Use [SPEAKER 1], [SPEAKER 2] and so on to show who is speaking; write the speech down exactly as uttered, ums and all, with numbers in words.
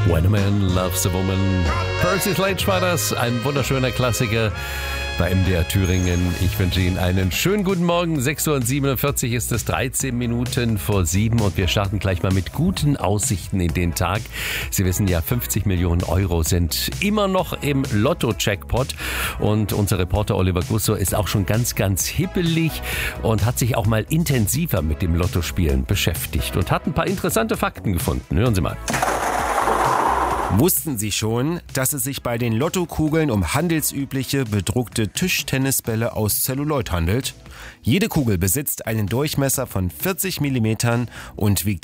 [SPEAKER 1] When a Man Loves a Woman. Percy Sledge war das, ein wunderschöner Klassiker bei M D R Thüringen. Ich wünsche Ihnen einen schönen guten Morgen. sechs Uhr siebenundvierzig ist es, dreizehn Minuten vor sieben und wir starten gleich mal mit guten Aussichten in den Tag. Sie wissen ja, fünfzig Millionen Euro sind immer noch im Lotto-Jackpot und unser Reporter Oliver Gusso ist auch schon ganz, ganz hippelig und hat sich auch mal intensiver mit dem Lottospielen beschäftigt und hat ein paar interessante Fakten gefunden. Hören Sie mal.
[SPEAKER 2] Wussten Sie schon, dass es sich bei den Lottokugeln um handelsübliche bedruckte Tischtennisbälle aus Zelluloid handelt? Jede Kugel besitzt einen Durchmesser von vierzig Millimetern und wiegt